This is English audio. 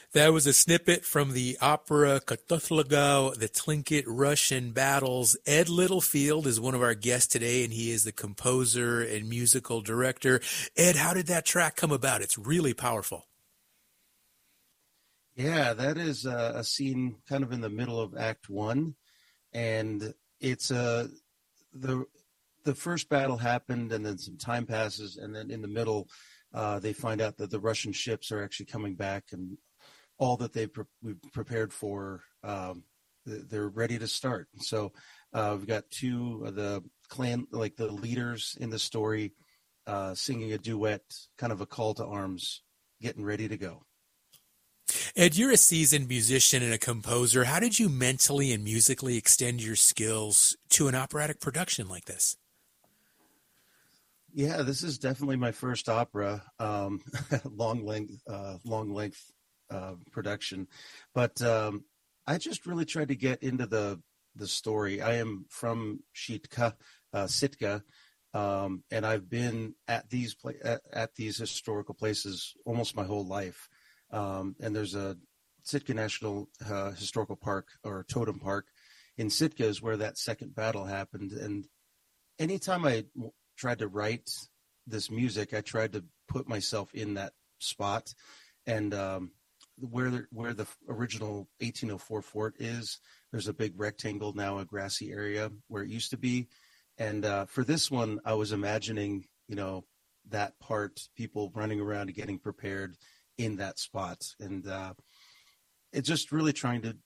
That was a snippet from the opera Katothlogo, the Tlingit Russian Battles. Ed Littlefield is one of our guests today, and he is the composer and musical director. Ed, how did that track come about? It's really powerful. Yeah, that is a scene kind of in the middle of Act One, and it's the the first battle happened, and then some time passes, and then in the middle, they find out that the Russian ships are actually coming back, and all that we've prepared for, they're ready to start. So we've got two of the clan, like the leaders in the story, singing a duet, kind of a call to arms, getting ready to go. Ed, you're a seasoned musician and a composer. How did you mentally and musically extend your skills to an operatic production like this? Yeah, this is definitely my first opera, long length production, but I just really tried to get into the story. I am from Sitka, and I've been at at these historical places almost my whole life. And there's a Sitka National Historical Park, or Totem Park in Sitka, is where that second battle happened. And anytime I tried to write this music, I tried to put myself in that spot. And where the original 1804 fort is, there's a big rectangle, now a grassy area where it used to be. And for this one, I was imagining, that part, people running around and getting prepared in that spot. And it's just really trying to